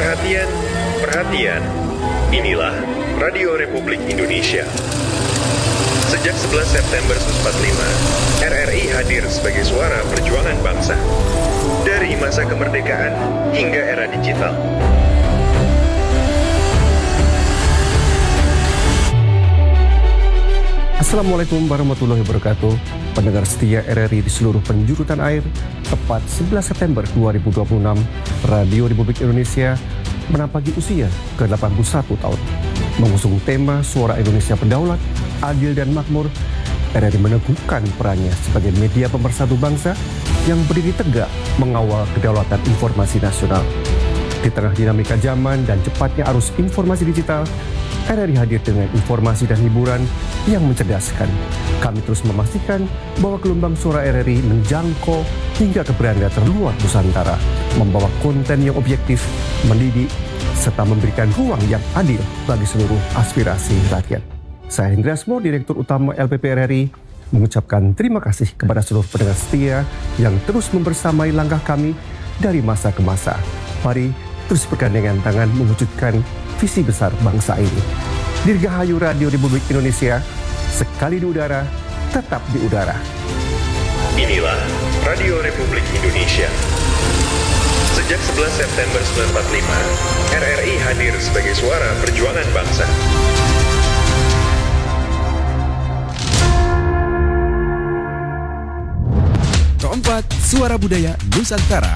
Perhatian, perhatian. Inilah Radio Republik Indonesia. Sejak 11 September 1945, RRI hadir sebagai suara perjuangan bangsa. Dari masa kemerdekaan hingga era digital. Assalamualaikum warahmatullahi wabarakatuh. Pendengar setia RRI di seluruh penjuru tanah air, tepat 11 September 2026, Radio Republik Indonesia menapaki usia ke-81 tahun. Mengusung tema Suara Indonesia Berdaulat, Adil dan Makmur, RRI meneguhkan perannya sebagai media pemersatu bangsa yang berdiri tegak mengawal kedaulatan informasi nasional. Di tengah dinamika zaman dan cepatnya arus informasi digital, RRI hadir dengan informasi dan hiburan yang mencerdaskan. Kami terus memastikan bahwa gelombang suara RRI menjangkau hingga ke beranda terluar Nusantara, membawa konten yang objektif, mendidik, serta memberikan ruang yang adil bagi seluruh aspirasi rakyat. Saya Hendra Asmo, Direktur Utama LPP RRI, mengucapkan terima kasih kepada seluruh pendengar setia yang terus membersamai langkah kami dari masa ke masa. Mari terus bergandengan tangan mewujudkan visi besar bangsa ini. Dirgahayu Radio Republik Indonesia, sekali di udara, tetap di udara. Inilah Radio Republik Indonesia. Sejak 11 September 1945, RRI hadir sebagai suara perjuangan bangsa. Keempat, Suara Budaya Nusantara.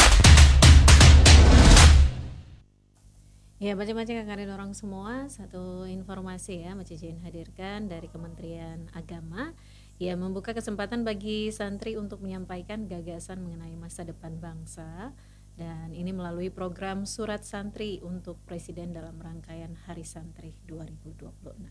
Ya, macam-macam kakak orang semua. Satu informasi ya, Macicin hadirkan dari Kementerian Agama yang membuka kesempatan bagi santri untuk menyampaikan gagasan mengenai masa depan bangsa, dan ini melalui program Surat Santri untuk Presiden dalam rangkaian Hari Santri 2026.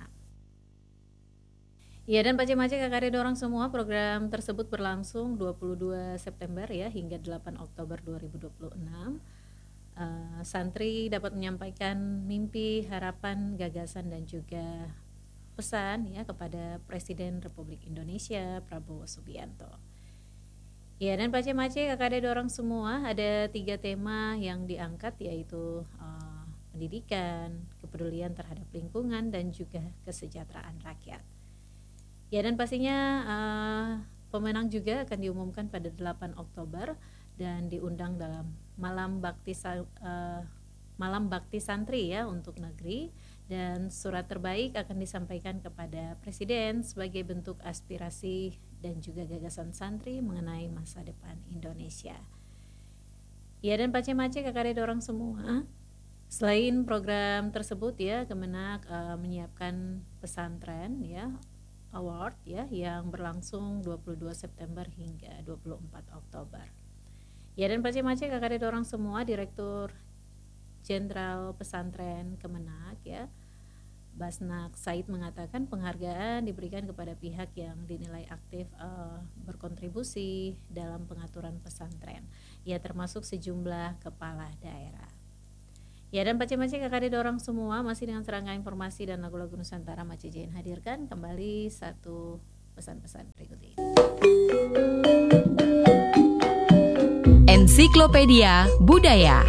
Ya, dan macam-macam kakak orang semua, program tersebut berlangsung 22 September ya hingga 8 Oktober 2026. Santri dapat menyampaikan mimpi, harapan, gagasan dan juga pesan ya kepada Presiden Republik Indonesia Prabowo Subianto. Ya, dan pace-mace kakak orang semua, ada 3 tema yang diangkat, yaitu pendidikan, kepedulian terhadap lingkungan dan juga kesejahteraan rakyat. Ya, dan pastinya pemenang juga akan diumumkan pada 8 Oktober dan diundang dalam Malam Bakti Santri ya untuk negeri, dan surat terbaik akan disampaikan kepada Presiden sebagai bentuk aspirasi dan juga gagasan santri mengenai masa depan Indonesia. Ya, dan pace-mace kakak orang semua, selain program tersebut ya, Kemenak menyiapkan pesantren ya award ya yang berlangsung 22 September hingga 24 Oktober. Ya, dan pace-mace kakak orang semua, Direktur Jenderal Pesantren Kemenak ya, Basnak Said mengatakan penghargaan diberikan kepada pihak yang dinilai aktif berkontribusi dalam pengaturan pesantren, ya termasuk sejumlah kepala daerah. Ya, dan pace-mace kakak orang semua, masih dengan serangkaian informasi dan lagu-lagu Nusantara, Macicin hadirkan kembali satu pesan-pesan berikut ini. Ensiklopedia Budaya.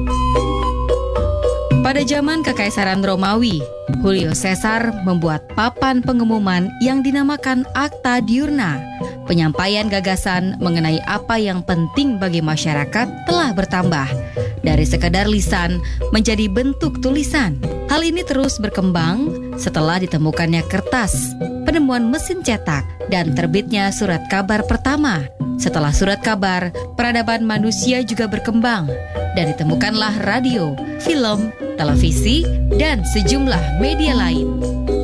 Pada zaman Kekaisaran Romawi, Julio Caesar membuat papan pengumuman yang dinamakan Akta Diurna. Penyampaian gagasan mengenai apa yang penting bagi masyarakat telah bertambah dari sekadar lisan menjadi bentuk tulisan. Hal ini terus berkembang setelah ditemukannya kertas, penemuan mesin cetak, dan terbitnya surat kabar pertama. Setelah surat kabar, peradaban manusia juga berkembang dan ditemukanlah radio, film, televisi, dan sejumlah media lain.